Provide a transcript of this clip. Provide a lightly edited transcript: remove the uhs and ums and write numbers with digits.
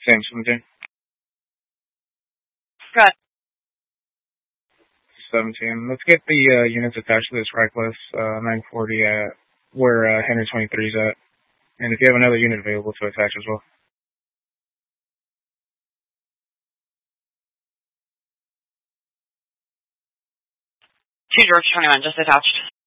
Same 17. Good. 17. Let's get the units attached to this Reckless 940 at where Henry 23 is at. And if you have another unit available to attach as well. Two George 21, just attached.